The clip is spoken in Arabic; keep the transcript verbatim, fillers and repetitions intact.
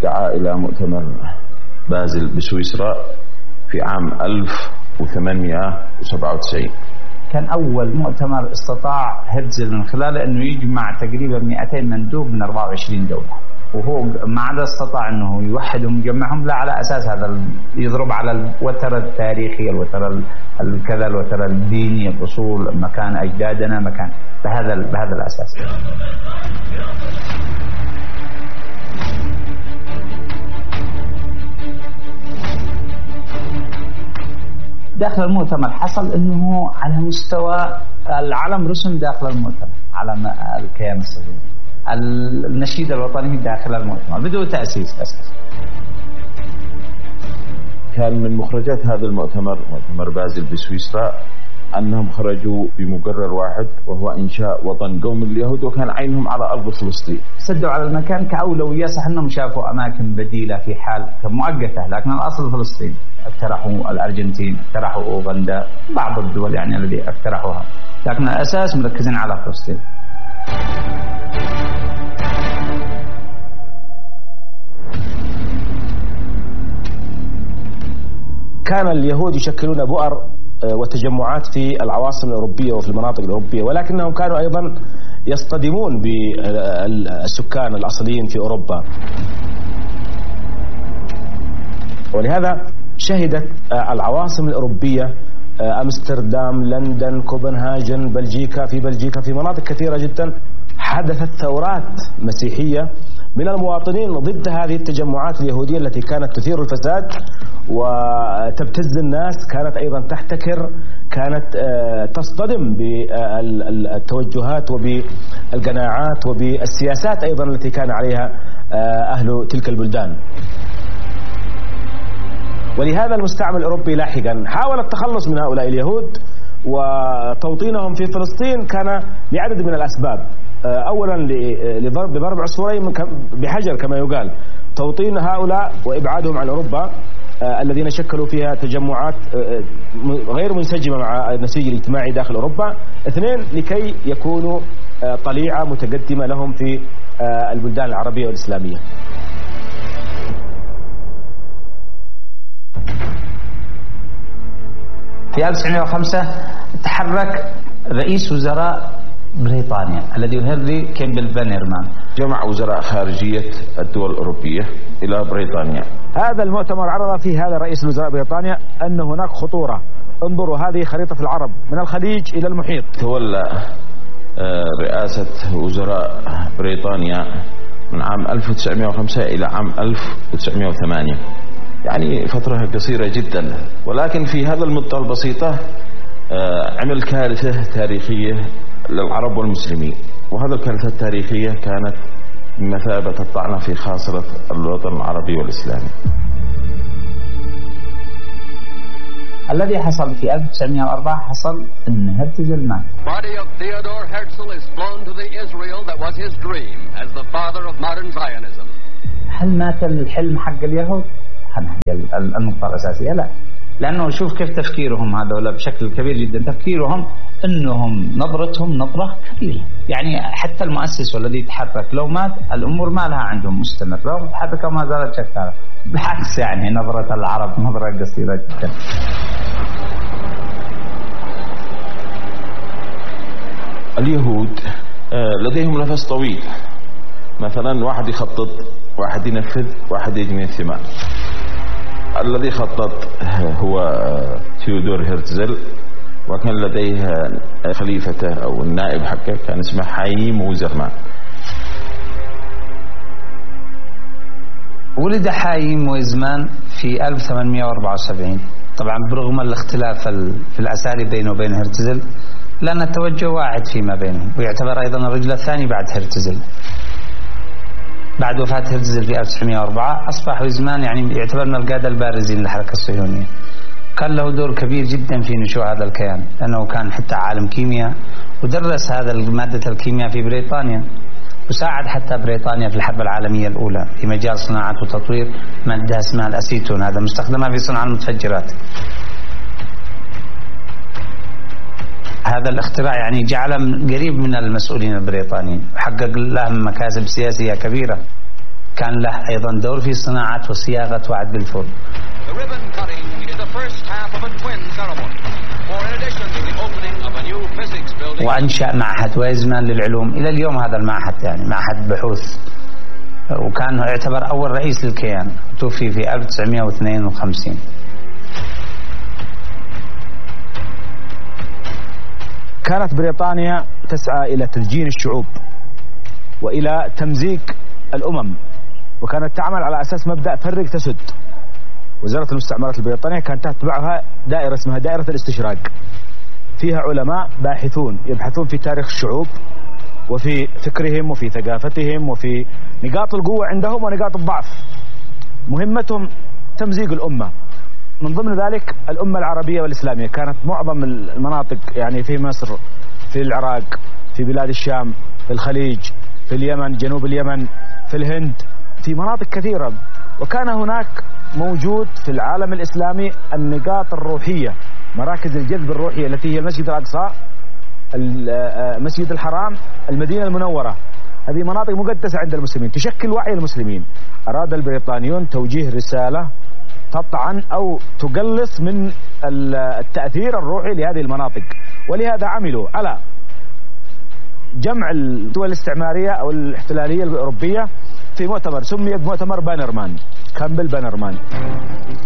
دعا إلى مؤتمر بازل بسويسرا في عام ألف وثمانمائة وسبعة وتسعين. كان أول مؤتمر استطاع هرتزل من خلاله أنه يجمع تقريبا مئتين مندوب من أربعة وعشرين دولة، وهو ما عدا استطاع أنه يوحدهم يجمعهم لا على أساس هذا يضرب على الوتر التاريخي، الوتر الكذا، الوتر الديني، الأصول، مكان أجدادنا، مكان بهذا بهذا الأساس. داخل المؤتمر حصل أنه على مستوى العلم رسم داخل المؤتمر، علم الكيان الصهيوني، النشيد الوطني داخل المؤتمر بدون تأسيس أساس. كان من مخرجات هذا المؤتمر مؤتمر بازل بسويسرا أنهم خرجوا بمقرر واحد وهو إنشاء وطن قوم اليهود، وكان عينهم على أرض فلسطين. سدوا على المكان كأولوية، صح أنهم شافوا أماكن بديلة في حال مؤقتة، لكن الأصل فلسطين. اقترحوا الأرجنتين، اقترحوا أوغندا، بعض الدول يعني الذي اقترحوها، لكن الأساس مركزين على فلسطين. كان اليهود يشكلون بؤر وتجمعات في العواصم الأوروبية وفي المناطق الأوروبية، ولكنهم كانوا أيضا يصطدمون بالسكان الأصليين في أوروبا، ولهذا شهدت العواصم الأوروبية أمستردام، لندن، كوبنهاجن، بلجيكا، في بلجيكا في مناطق كثيرة جدا حدثت ثورات مسيحية من المواطنين ضد هذه التجمعات اليهودية التي كانت تثير الفساد وتبتز الناس، كانت أيضا تحتكر، كانت تصطدم بالتوجهات وبالقناعات وبالسياسات أيضا التي كان عليها أهل تلك البلدان. ولهذا المستعمر الأوروبي لاحقا حاول التخلص من هؤلاء اليهود، وتوطينهم في فلسطين كان لعدد من الأسباب. أولا لضرب بضرب عصفورين بحجر كما يقال، توطين هؤلاء وإبعادهم عن أوروبا الذين شكلوا فيها تجمعات غير منسجمة مع النسيج الاجتماعي داخل أوروبا. اثنين، لكي يكونوا طليعة متقدمة لهم في البلدان العربية والإسلامية. في ألف وتسعمائة وخمسة تحرك رئيس وزراء بريطانيا الذي هنري كيمبل فانيرمان، جمع وزراء خارجية الدول الأوروبية إلى بريطانيا. هذا المؤتمر عرض فيه هذا رئيس وزراء بريطانيا أن هناك خطورة، انظروا هذه خريطة العرب من الخليج إلى المحيط. تولى رئاسة وزراء بريطانيا من عام ألف وتسعمائة وخمسة إلى عام ألف وتسعمائة وثمانية، يعني فترة قصيرة جدا، ولكن في هذا المدة البسيطة عمل كارثة تاريخية للعرب والمسلمين، وهذا الكارثة التاريخية كانت بمثابة الطعنة في خاصرة الوطن العربي والإسلامي. الذي حصل في ألف وتسعمائة وأربعة حصل أن هرتزل مات. Body of Theodore Herzl is flown to the Israel that was his dream as the father of modern Zionism. هل مات الحلم حق اليهود؟ هي النقطة الأساسية. لا، لأنه شوف كيف تفكيرهم هذول بشكل كبير جدا، تفكيرهم أنهم نظرتهم نظرة كبيرة، يعني حتى المؤسس والذي يتحرك لو مات الأمور ما لها عندهم مستمرة وتحرك وما زالت شكالة، بالعكس يعني نظرة العرب نظرة قصيرة جدا. اليهود لديهم نفس طويل، مثلا واحد يخطط، واحد ينفذ، واحد يجني الثمار. الذي خطط هو ثيودور هرتزل، وكان لديه خليفته أو النائب حقه كان اسمه حايم وزرمان. ولد حايم وزمان في ألف وثمانمائة وأربعة وسبعين، طبعا برغم الاختلاف في الأساليب بينه وبين هرتزل، لأن التوجه واحد فيما بينهم، ويعتبر أيضا الرجل الثاني بعد هرتزل. بعد وفاة هرتزل في ألف وتسعمائة وأربعة أصبح وزمان يعني يعتبر من القادة البارزين للحركة الصهيونية، كان له دور كبير جدا في نشوء هذا الكيان، لأنه كان حتى عالم كيمياء ودرس هذا مادة الكيمياء في بريطانيا، وساعد حتى بريطانيا في الحرب العالمية الأولى في مجال صناعة وتطوير مادة اسمها الأسيتون، هذا مستخدمة في صنع المتفجرات. هذا الاختراع يعني جعله قريب من المسؤولين البريطانيين، وحقق لهم مكاسب سياسية كبيرة. كان له أيضا دور في صناعة وصياغة وعد بلفور. وأنشأ معهد ويزمان للعلوم، إلى اليوم هذا المعهد يعني معهد بحوث، وكان يعتبر أول رئيس للكيان، توفي في ألف وتسعمائة واثنين وخمسين. كانت بريطانيا تسعى إلى تدجين الشعوب وإلى تمزيق الأمم، وكانت تعمل على أساس مبدأ فرق تسد. وزارة المستعمرات البريطانية كانت تتبعها دائرة اسمها دائرة الاستشراق، فيها علماء باحثون يبحثون في تاريخ الشعوب وفي فكرهم وفي ثقافتهم وفي نقاط القوة عندهم ونقاط الضعف. مهمتهم تمزيق الأمة، من ضمن ذلك الأمة العربية والإسلامية. كانت معظم المناطق يعني في مصر، في العراق، في بلاد الشام، في الخليج، في اليمن، جنوب اليمن، في الهند، في مناطق كثيرة. وكان هناك موجود في العالم الإسلامي النقاط الروحية، مراكز الجذب الروحية التي هي المسجد الأقصى، المسجد الحرام، المدينة المنورة. هذه مناطق مقدسة عند المسلمين تشكل وعي المسلمين. أراد البريطانيون توجيه رسالة تطعن أو تقلص من التأثير الروحي لهذه المناطق، ولهذا عملوا على جمع الدول الاستعمارية أو الاحتلالية الأوروبية في مؤتمر سمي بمؤتمر بانرمان، كامبل بانرمان.